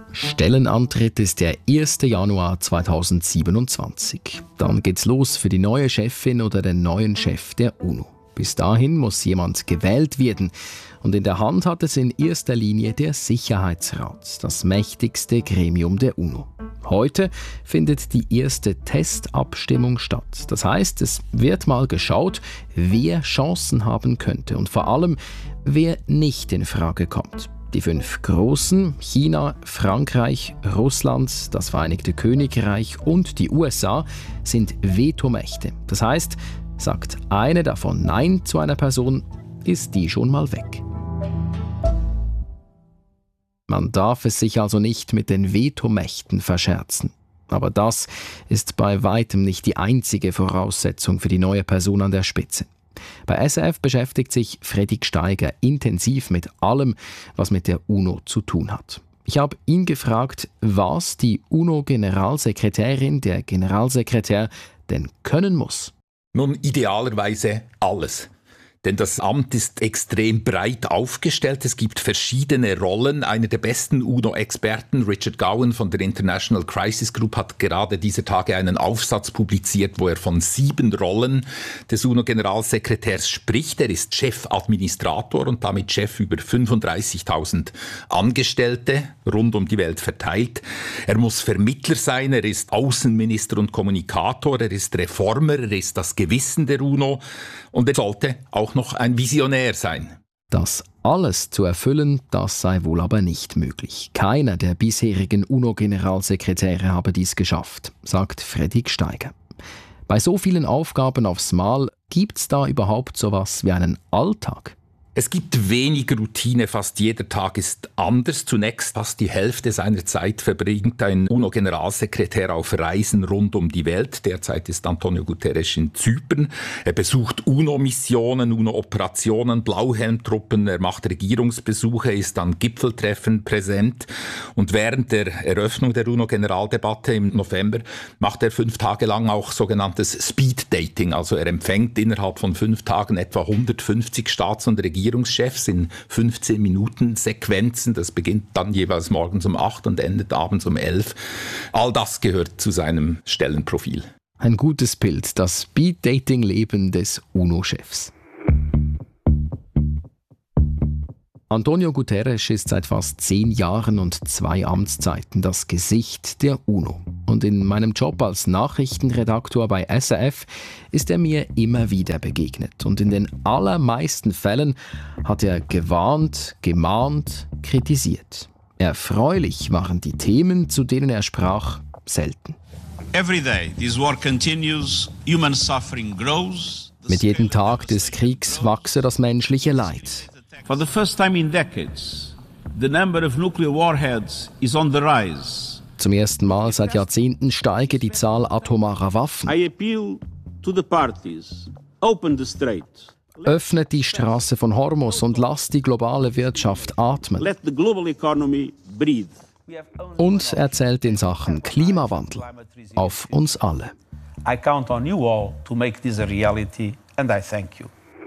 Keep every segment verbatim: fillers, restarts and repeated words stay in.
Stellenantritt ist der erster Januar zweitausendsiebenundzwanzig. Dann geht's los für die neue Chefin oder den neuen Chef der UNO. Bis dahin muss jemand gewählt werden. Und in der Hand hat es in erster Linie der Sicherheitsrat, das mächtigste Gremium der UNO. Heute findet die erste Testabstimmung statt. Das heißt, es wird mal geschaut, wer Chancen haben könnte und vor allem, wer nicht in Frage kommt. Die fünf Großen, China, Frankreich, Russland, das Vereinigte Königreich und die U S A, sind Vetomächte. Das heißt, sagt eine davon Nein zu einer Person, ist die schon mal weg. Man darf es sich also nicht mit den Vetomächten verscherzen. Aber das ist bei weitem nicht die einzige Voraussetzung für die neue Person an der Spitze. Bei S R F beschäftigt sich Fredrik Steiger intensiv mit allem, was mit der UNO zu tun hat. Ich habe ihn gefragt, was die UNO-Generalsekretärin, der Generalsekretär, denn können muss. Nun, idealerweise alles. Denn das Amt ist extrem breit aufgestellt. Es gibt verschiedene Rollen. Einer der besten UNO-Experten, Richard Gowan von der International Crisis Group, hat gerade dieser Tage einen Aufsatz publiziert, wo er von sieben Rollen des UNO-Generalsekretärs spricht. Er ist Chefadministrator und damit Chef über fünfunddreißigtausend Angestellte rund um die Welt verteilt. Er muss Vermittler sein, er ist Außenminister und Kommunikator, er ist Reformer, er ist das Gewissen der UNO und er sollte auch noch ein Visionär sein. Das alles zu erfüllen, das sei wohl aber nicht möglich. Keiner der bisherigen UNO-Generalsekretäre habe dies geschafft, sagt Fredrik Steiger. Bei so vielen Aufgaben aufs Mal, gibt's da überhaupt sowas wie einen Alltag? Es gibt wenig Routine, fast jeder Tag ist anders. Zunächst fast die Hälfte seiner Zeit verbringt ein UNO-Generalsekretär auf Reisen rund um die Welt. Derzeit ist Antonio Guterres in Zypern. Er besucht UNO-Missionen, UNO-Operationen, Blauhelmtruppen, er macht Regierungsbesuche, ist an Gipfeltreffen präsent. Und während der Eröffnung der UNO-Generaldebatte im November macht er fünf Tage lang auch sogenanntes Speed-Dating. Also er empfängt innerhalb von fünf Tagen etwa hundertfünfzig Staats- und Regierungschefs in fünfzehn Minuten Sequenzen. Das beginnt dann jeweils morgens um acht und endet abends um elf. All das gehört zu seinem Stellenprofil. Ein gutes Bild, das Speed-Dating-Leben des UNO-Chefs. Antonio Guterres ist seit fast zehn Jahren und zwei Amtszeiten das Gesicht der UNO. Und in meinem Job als Nachrichtenredaktor bei S R F ist er mir immer wieder begegnet. Und in den allermeisten Fällen hat er gewarnt, gemahnt, kritisiert. Erfreulich waren die Themen, zu denen er sprach, selten. Every day this war continues, human suffering grows. Mit jedem Tag des Kriegs wachse das menschliche Leid. For the first time in decades, the number of nuclear warheads is on the rise. Zum ersten Mal seit Jahrzehnten steige die Zahl atomarer Waffen. I appeal to the parties. Open the strait. Öffnet die Straße von Hormuz und lasst die globale Wirtschaft atmen. Let the global economy breathe. Und erzählt in Sachen Klimawandel auf uns alle. I count on you all to make this a reality and I thank you.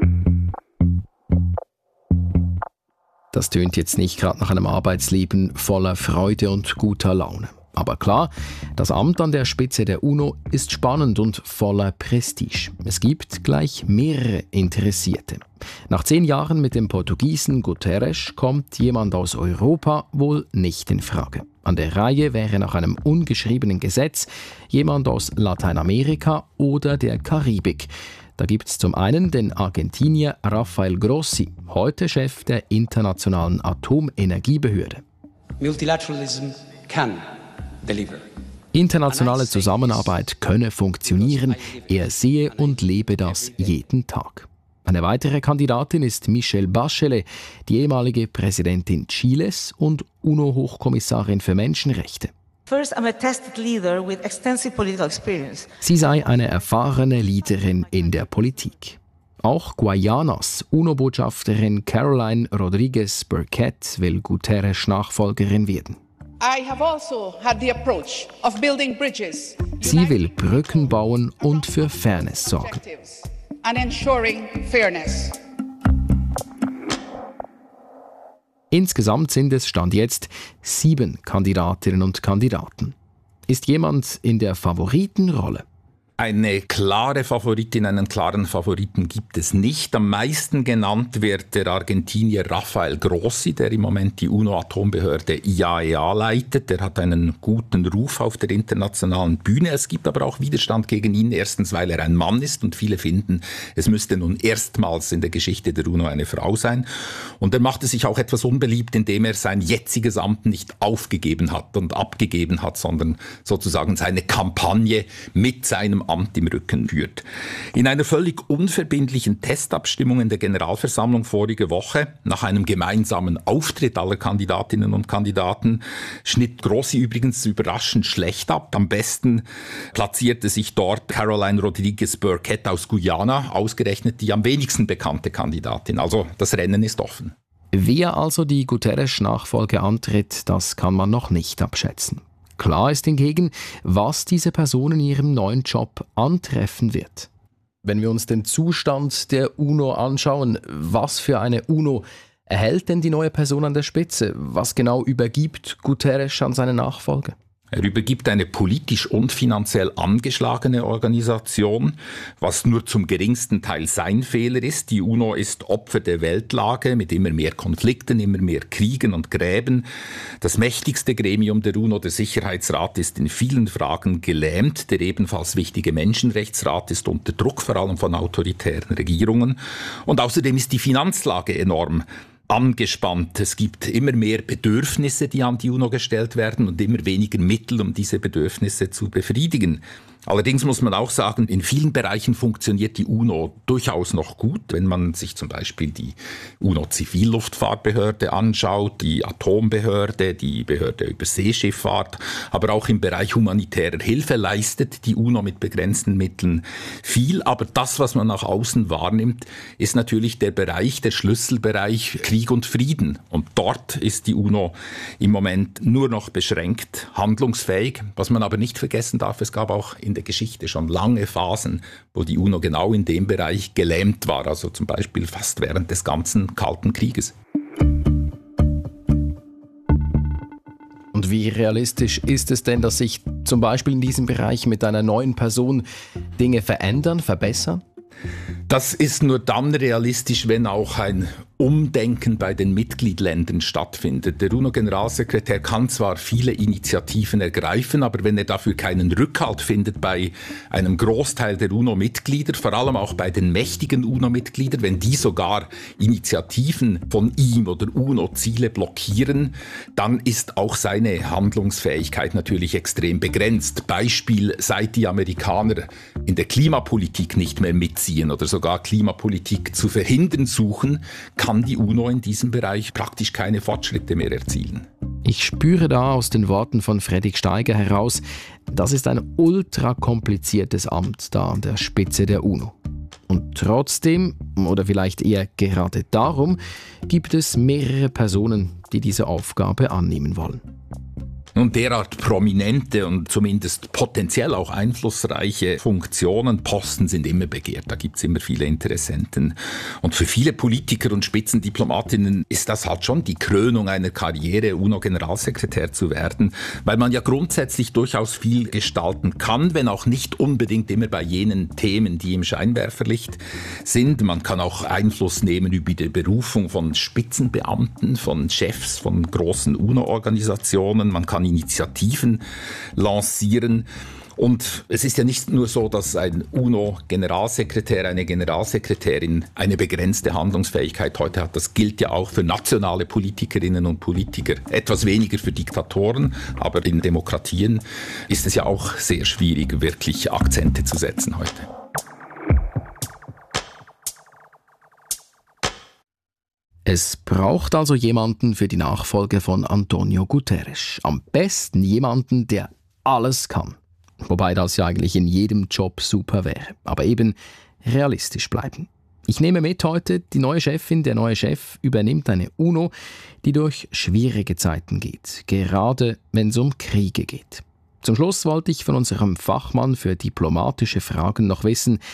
Das tönt jetzt nicht gerade nach einem Arbeitsleben voller Freude und guter Laune. Aber klar, das Amt an der Spitze der UNO ist spannend und voller Prestige. Es gibt gleich mehrere Interessierte. Nach zehn Jahren mit dem Portugiesen Guterres kommt jemand aus Europa wohl nicht in Frage. An der Reihe wäre nach einem ungeschriebenen Gesetz jemand aus Lateinamerika oder der Karibik. Da gibt es zum einen den Argentinier Rafael Grossi, heute Chef der Internationalen Atomenergiebehörde. Multilateralism can deliver. Internationale Zusammenarbeit könne funktionieren, er sehe und lebe das jeden Tag. Eine weitere Kandidatin ist Michelle Bachelet, die ehemalige Präsidentin Chiles und UNO-Hochkommissarin für Menschenrechte. First, I'm a tested leader with extensive political experience. Sie sei eine erfahrene Leaderin in der Politik. Auch Guayanas UNO-Botschafterin Caroline Rodriguez Burkett will Guterres Nachfolgerin werden. I have also had the approach of building bridges. Sie will Brücken bauen und für Fairness sorgen. And ensuring fairness. Insgesamt sind es, Stand jetzt, sieben Kandidatinnen und Kandidaten. Ist jemand in der Favoritenrolle? Eine klare Favoritin, einen klaren Favoriten gibt es nicht. Am meisten genannt wird der Argentinier Rafael Grossi, der im Moment die UNO-Atombehörde I A E A leitet. Der hat einen guten Ruf auf der internationalen Bühne. Es gibt aber auch Widerstand gegen ihn. Erstens, weil er ein Mann ist und viele finden, es müsste nun erstmals in der Geschichte der UNO eine Frau sein. Und er machte sich auch etwas unbeliebt, indem er sein jetziges Amt nicht aufgegeben hat und abgegeben hat, sondern sozusagen seine Kampagne mit seinem Amt im Rücken führt. In einer völlig unverbindlichen Testabstimmung in der Generalversammlung vorige Woche, nach einem gemeinsamen Auftritt aller Kandidatinnen und Kandidaten, schnitt Grossi übrigens überraschend schlecht ab. Am besten platzierte sich dort Caroline Rodriguez Burkett aus Guyana, ausgerechnet die am wenigsten bekannte Kandidatin. Also das Rennen ist offen. Wer also die Guterres-Nachfolge antritt, das kann man noch nicht abschätzen. Klar ist hingegen, was diese Person in ihrem neuen Job antreffen wird. Wenn wir uns den Zustand der UNO anschauen, was für eine UNO erhält denn die neue Person an der Spitze? Was genau übergibt Guterres an seine Nachfolger? Er übergibt eine politisch und finanziell angeschlagene Organisation, was nur zum geringsten Teil sein Fehler ist. Die UNO ist Opfer der Weltlage mit immer mehr Konflikten, immer mehr Kriegen und Gräben. Das mächtigste Gremium der UNO, der Sicherheitsrat, ist in vielen Fragen gelähmt. Der ebenfalls wichtige Menschenrechtsrat ist unter Druck, vor allem von autoritären Regierungen. Und außerdem ist die Finanzlage enorm angespannt. Es gibt immer mehr Bedürfnisse, die an die UNO gestellt werden und immer weniger Mittel, um diese Bedürfnisse zu befriedigen. Allerdings muss man auch sagen, in vielen Bereichen funktioniert die UNO durchaus noch gut. Wenn man sich zum Beispiel die UNO-Zivilluftfahrtbehörde anschaut, die Atombehörde, die Behörde über Seeschifffahrt, aber auch im Bereich humanitärer Hilfe leistet die UNO mit begrenzten Mitteln viel. Aber das, was man nach außen wahrnimmt, ist natürlich der Bereich, der Schlüsselbereich Krieg und Frieden. Und dort ist die UNO im Moment nur noch beschränkt handlungsfähig. Was man aber nicht vergessen darf, es gab auch in der Geschichte schon lange Phasen, wo die UNO genau in dem Bereich gelähmt war, also zum Beispiel fast während des ganzen Kalten Krieges. Und wie realistisch ist es denn, dass sich zum Beispiel in diesem Bereich mit einer neuen Person Dinge verändern, verbessern? Das ist nur dann realistisch, wenn auch ein Umdenken bei den Mitgliedsländern stattfindet. Der UNO-Generalsekretär kann zwar viele Initiativen ergreifen, aber wenn er dafür keinen Rückhalt findet bei einem Großteil der UNO-Mitglieder, vor allem auch bei den mächtigen UNO-Mitgliedern, wenn die sogar Initiativen von ihm oder UNO-Ziele blockieren, dann ist auch seine Handlungsfähigkeit natürlich extrem begrenzt. Beispiel, seit die Amerikaner in der Klimapolitik nicht mehr mitziehen oder sogar Klimapolitik zu verhindern suchen, kann die UNO in diesem Bereich praktisch keine Fortschritte mehr erzielen. Ich spüre da aus den Worten von Fredrik Steiger heraus, das ist ein ultra kompliziertes Amt da an der Spitze der UNO. Und trotzdem, oder vielleicht eher gerade darum, gibt es mehrere Personen, die diese Aufgabe annehmen wollen. Nun, derart prominente und zumindest potenziell auch einflussreiche Funktionen, Posten sind immer begehrt. Da gibt es immer viele Interessenten. Und für viele Politiker und Spitzendiplomatinnen ist das halt schon die Krönung einer Karriere, UNO-Generalsekretär zu werden, weil man ja grundsätzlich durchaus viel gestalten kann, wenn auch nicht unbedingt immer bei jenen Themen, die im Scheinwerferlicht sind. Man kann auch Einfluss nehmen über die Berufung von Spitzenbeamten, von Chefs von großen UNO-Organisationen. Man kann Initiativen lancieren. Und es ist ja nicht nur so, dass ein UNO-Generalsekretär, eine Generalsekretärin eine begrenzte Handlungsfähigkeit heute hat. Das gilt ja auch für nationale Politikerinnen und Politiker. Etwas weniger für Diktatoren, aber in Demokratien ist es ja auch sehr schwierig, wirklich Akzente zu setzen heute. Es braucht also jemanden für die Nachfolge von Antonio Guterres. Am besten jemanden, der alles kann. Wobei das ja eigentlich in jedem Job super wäre. Aber eben realistisch bleiben. Ich nehme mit heute, die neue Chefin, der neue Chef übernimmt eine UNO, die durch schwierige Zeiten geht. Gerade wenn es um Kriege geht. Zum Schluss wollte ich von unserem Fachmann für diplomatische Fragen noch wissen,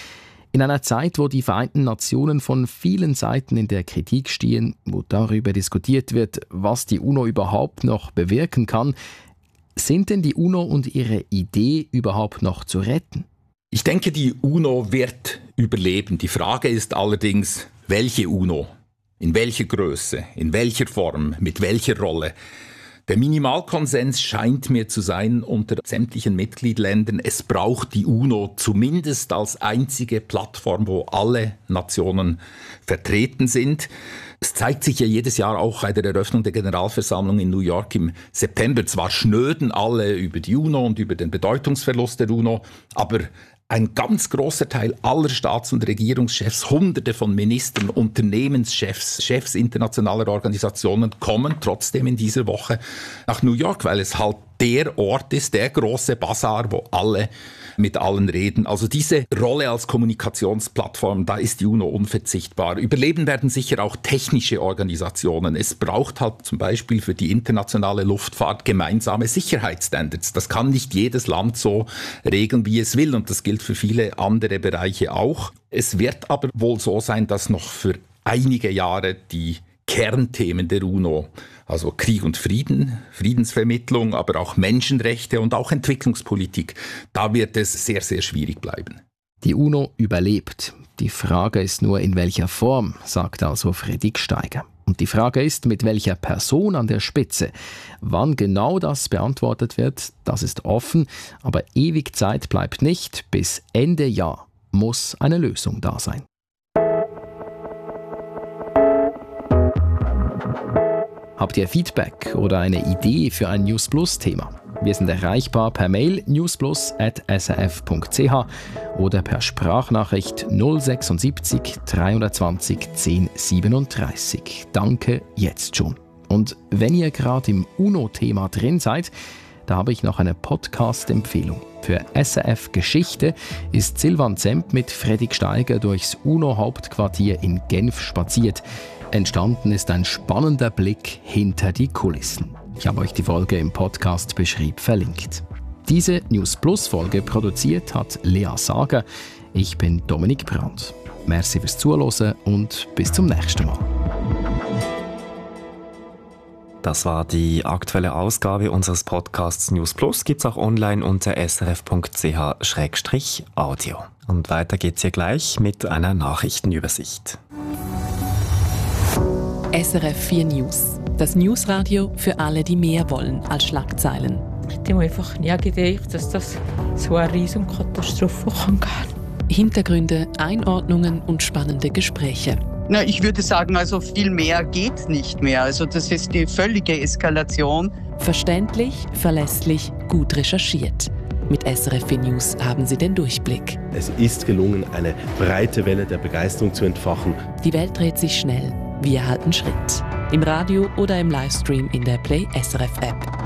In einer Zeit, wo die Vereinten Nationen von vielen Seiten in der Kritik stehen, wo darüber diskutiert wird, was die UNO überhaupt noch bewirken kann, sind denn die UNO und ihre Idee überhaupt noch zu retten? Ich denke, die UNO wird überleben. Die Frage ist allerdings, welche UNO? In welcher Größe? In welcher Form? Mit welcher Rolle? Der Minimalkonsens scheint mir zu sein unter sämtlichen Mitgliedsländern, es braucht die UNO zumindest als einzige Plattform, wo alle Nationen vertreten sind. Es zeigt sich ja jedes Jahr auch bei der Eröffnung der Generalversammlung in New York im September. Zwar schnöden alle über die UNO und über den Bedeutungsverlust der UNO, aber ein ganz großer Teil aller Staats- und Regierungschefs, Hunderte von Ministern, Unternehmenschefs, Chefs internationaler Organisationen kommen trotzdem in dieser Woche nach New York, weil es halt der Ort ist, der große Basar, wo alle mit allen reden. Also diese Rolle als Kommunikationsplattform, da ist die UNO unverzichtbar. Überleben werden sicher auch technische Organisationen. Es braucht halt zum Beispiel für die internationale Luftfahrt gemeinsame Sicherheitsstandards. Das kann nicht jedes Land so regeln, wie es will, und das gilt für viele andere Bereiche auch. Es wird aber wohl so sein, dass noch für einige Jahre die Kernthemen der UNO, also Krieg und Frieden, Friedensvermittlung, aber auch Menschenrechte und auch Entwicklungspolitik, da wird es sehr, sehr schwierig bleiben. Die UNO überlebt. Die Frage ist nur, in welcher Form, sagt also Fredrik Steiger. Und die Frage ist, mit welcher Person an der Spitze. Wann genau das beantwortet wird, das ist offen, aber ewig Zeit bleibt nicht. Bis Ende Jahr muss eine Lösung da sein. Habt ihr Feedback oder eine Idee für ein News Plus Thema? Wir sind erreichbar per Mail newsplus at s r f punkt c h oder per Sprachnachricht null sechsundsiebzig dreihundertzwanzig zehn siebenunddreißig. Danke jetzt schon. Und wenn ihr gerade im UNO-Thema drin seid, da habe ich noch eine Podcast-Empfehlung. Für S R F Geschichte ist Silvan Zemp mit Fredrik Steiger durchs UNO-Hauptquartier in Genf spaziert. Entstanden ist ein spannender Blick hinter die Kulissen. Ich habe euch die Folge im Podcast-Beschrieb verlinkt. Diese News Plus Folge produziert hat Lea Sager. Ich bin Dominik Brandt. Merci fürs Zuhören und bis zum nächsten Mal. Das war die aktuelle Ausgabe unseres Podcasts News Plus. Gibt's auch online unter s r f punkt c h slash audio. Und weiter geht's hier gleich mit einer Nachrichtenübersicht. S R F vier News. Das Newsradio für alle, die mehr wollen als Schlagzeilen. Ich hätte mir einfach nie gedacht, dass das so eine Riesenkatastrophe kann gehen. Hintergründe, Einordnungen und spannende Gespräche. Na, ich würde sagen, also viel mehr geht nicht mehr. Also das ist die völlige Eskalation. Verständlich, verlässlich, gut recherchiert. Mit S R F vier News haben Sie den Durchblick. Es ist gelungen, eine breite Welle der Begeisterung zu entfachen. Die Welt dreht sich schnell. Wir halten Schritt. Im Radio oder im Livestream in der Play S R F App.